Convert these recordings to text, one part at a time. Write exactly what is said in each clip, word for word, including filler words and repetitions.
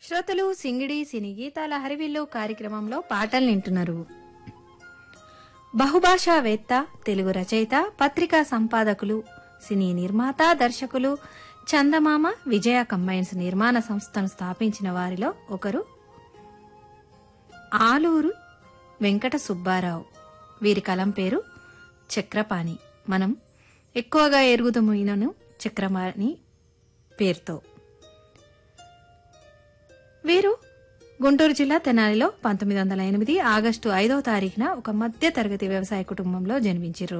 శ్రోతలు సింగిడి సినీ గీతాల హరివిల్లు కార్యక్రమంలో పాటలు వింటున్నారు. బహుభాషావేత్త, తెలుగు రచయిత, పత్రికా సంపాదకులు, సినీ నిర్మాత, దర్శకులు చందమామ విజయ కంబైన్స్ నిర్మాణ సంస్థను స్థాపించిన వారిలో ఒకరు ఆలూరు వెంకట సుబ్బారావు. వీరి కలం పేరు చక్రపాణి. మనం ఎక్కువగా ఎరుగుదము ఈయనను చక్రపాణి పేరుతో. వీరు గుంటూరు జిల్లా తెనాలిలో పంతొమ్మిది వందల ఎనిమిది ఆగస్టు ఐదవ తారీఖున ఒక మధ్య తరగతి వ్యవసాయ కుటుంబంలో జన్మించారు.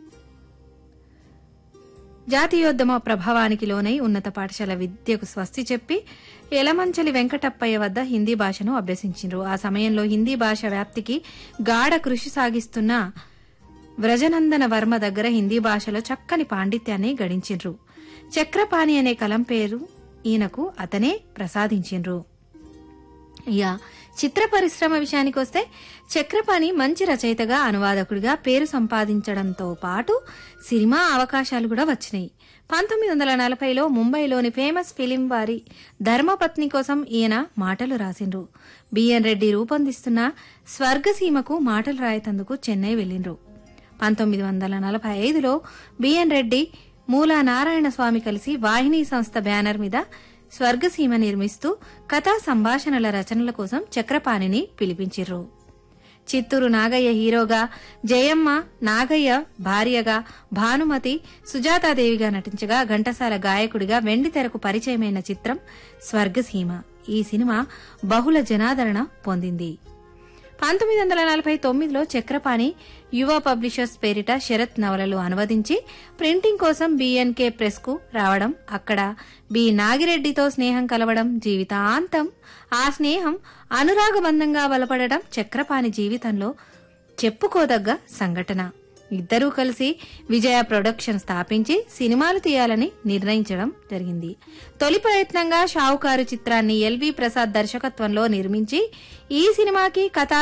జాతీయోద్యమ ప్రభావానికి లోనై ఉన్నత పాఠశాల విద్యకు స్వస్తి చెప్పి ఎలమంచలి వెంకటప్పయ్య వద్ద హిందీ భాషను అభ్యసించారు. ఆ సమయంలో హిందీ భాష వ్యాప్తికి గాఢ కృషి సాగిస్తున్న వ్రజనందన వర్మ దగ్గర హిందీ భాషలో చక్కని పాండిత్యాన్ని గడించిండ్రు. చక్రపాణి అనే కలం పేరు ఈయనకు అతనే ప్రసాదించిండ్రు. ఇక చిత్ర పరిశ్రమ విషయానికి వస్తే చక్రపాణి మంచి రచయితగా, అనువాదకుడిగా పేరు సంపాదించడంతో పాటు సినిమా అవకాశాలు కూడా వచ్చినాయి. పంతొమ్మిది వందల నలభైలో ముంబైలోని ఫేమస్ ఫిలిం వారి ధర్మపత్ని కోసం ఈయన మాటలు రాసిండ్రు. బిఎన్ రెడ్డి రూపొందిస్తున్న స్వర్గసీమకు మాటలు రాయతందుకు చెన్నై వెళ్లిండ్రు. పంతొమ్మిది వందల నలభై ఐదులో బిఎన్ రెడ్డి, మూలా నారాయణ స్వామి కలిసి వాహిని సంస్థ బ్యానర్ మీద స్వర్గసీమ నిర్మిస్తూ కథా సంభాషణల రచనల కోసం చక్రపాణిని పిలిపించిర్రు. చిత్తూరు నాగయ్య హీరోగా, జయమ్మ నాగయ్య భార్యగా, భానుమతి సుజాతాదేవిగా నటించగా ఘంటసాల గాయకుడిగా వెండి తెరకు పరిచయమైన చిత్రం స్వర్గసీమ. ఈ సినిమా బహుళ జనాదరణ పొందింది. పంతొమ్మిది వందల నలభై తొమ్మిదిలో చక్రపాణి యువ పబ్లిషర్స్ పేరిట శరత్ నవలలు అనువదించి ప్రింటింగ్ కోసం బిఎన్కే ప్రెస్ కు రావడం, అక్కడ బి నాగిరెడ్డితో స్నేహం కలవడం, జీవితాంతం ఆ స్నేహం అనురాగబంధంగా బలపడడం చక్రపాణి జీవితంలో చెప్పుకోదగ్గ సంఘటన. ఇద్దరూ కలిసి విజయ ప్రొడక్షన్ స్థాపించి సినిమాలు తీయాలని నిర్ణయించడం జరిగింది. తొలి ప్రయత్నంగా షావుకారు చిత్రాన్ని ఎల్వి ప్రసాద్ దర్శకత్వంలో నిర్మించి ఈ సినిమాకి కథా